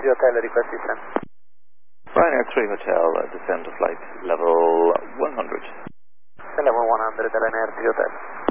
3 Hotel, request descent. Ryanair 3 Hotel, descend to flight level 100. Level 100, Ryanair 3 Hotel.